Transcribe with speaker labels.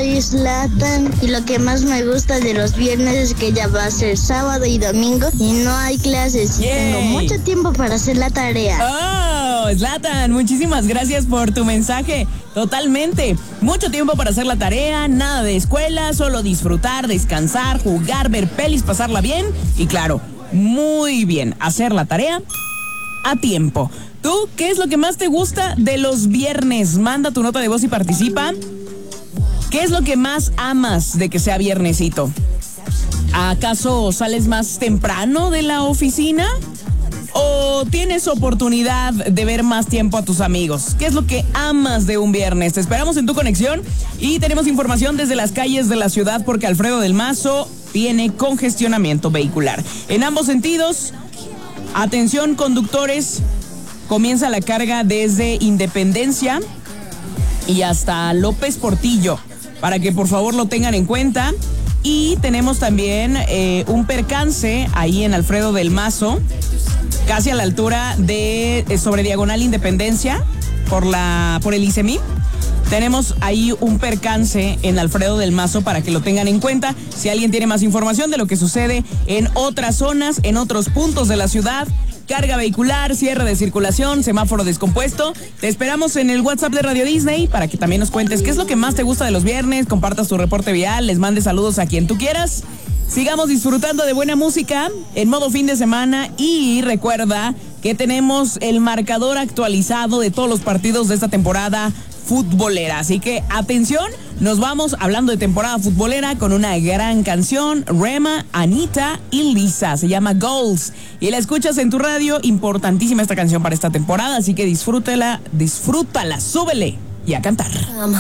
Speaker 1: soy Zlatan y lo que más me gusta de los viernes es que ya va a ser sábado y domingo y no hay clases.
Speaker 2: Yay.
Speaker 1: Tengo mucho tiempo para hacer la tarea.
Speaker 2: ¡Oh, Zlatan! Muchísimas gracias por tu mensaje. Totalmente. Mucho tiempo para hacer la tarea, nada de escuela, solo disfrutar, descansar, jugar, ver pelis, pasarla bien y claro, muy bien, hacer la tarea a tiempo. ¿Tú qué es lo que más te gusta de los viernes? Manda tu nota de voz y participa. ¿Qué es lo que más amas de que sea viernesito? ¿Acaso sales más temprano de la oficina? ¿O tienes oportunidad de ver más tiempo a tus amigos? ¿Qué es lo que amas de un viernes? Te esperamos en tu conexión y tenemos información desde las calles de la ciudad porque Alfredo del Mazo tiene congestionamiento vehicular. En ambos sentidos, atención conductores, comienza la carga desde Independencia y hasta López Portillo, para que por favor lo tengan en cuenta. Y tenemos también un percance ahí en Alfredo del Mazo, casi a la altura de sobre Diagonal Independencia, por el ICEMI. Tenemos ahí un percance en Alfredo del Mazo para que lo tengan en cuenta. Si alguien tiene más información de lo que sucede en otras zonas, en otros puntos de la ciudad, carga vehicular, cierre de circulación, semáforo descompuesto, te esperamos en el WhatsApp de Radio Disney para que también nos cuentes qué es lo que más te gusta de los viernes, compartas tu reporte vial, les mandes saludos a quien tú quieras. Sigamos disfrutando de buena música en modo fin de semana y recuerda que tenemos el marcador actualizado de todos los partidos de esta temporada futbolera. Así que atención, nos vamos hablando de temporada futbolera con una gran canción, Rema, Anita y Lisa. Se llama Goals y la escuchas en tu radio. Importantísima esta canción para esta temporada, así que disfrútala, súbele y a cantar.